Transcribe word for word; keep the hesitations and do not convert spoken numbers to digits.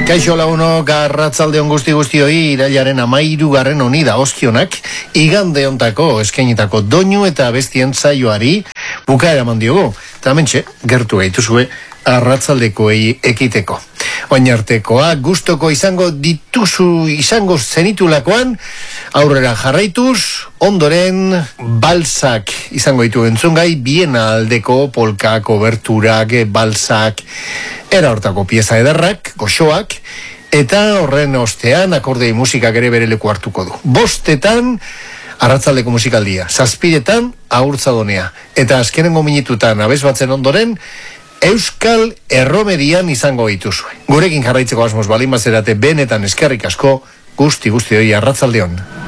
Kaixo lagunok, arratzaldeon guzti guztioi, irailaren amairugarren honi da oskionak, igande ontako eskainitako doinu eta bestien zaioari bukaera mandiogu. Eta mentxe, gertu gaituzue arratzaldekoei ekiteko. Oinartekoa gustoko izango dituzu izango zenitulakoan, aurrera jarraituz, ondoren balsak izango ditu entzungai, bien aldeko polkak, oberturak, balsak, era hortako pieza ederrak, goxoak, eta horren ostean akordei musikak ere bere leku hartuko du. Bostetan, arratzaldeko musikaldia, zazpiretan, ahurtzadonea, eta azkenengo minututan abez batzen ondoren, Euskal Erromerian izango dituzue. Gurekin jarraitzeko asmoz balin bazerate benetan eskerrik asko, guzti guzti hori arratzaldeon.